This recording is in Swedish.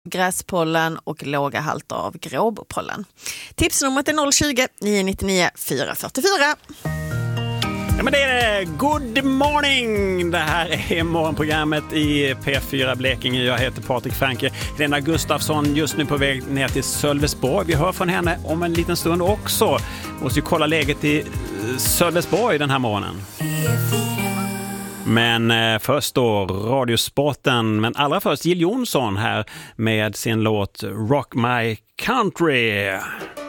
gräspollen och låga halter av gråbopollen. Tipsnumret är 020 999 444. Ja, men det är good morning. Det här är morgonprogrammet i P4 Blekinge. Jag heter Patrik Franke. Helena Gustafsson just nu på väg ner till Sölvesborg. Vi hör från henne om en liten stund också. Måste ju kolla läget i Sölvesborg den här morgonen. Men först då Radiosporten. Men allra först Jill Johnson här med sin låt Rock My Country.